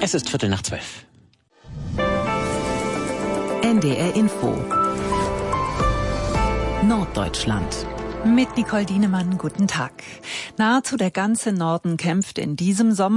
Es ist 12:15. NDR Info Norddeutschland. Mit Nicole Dienemann, guten Tag. Nahezu der ganze Norden kämpft in diesem Sommer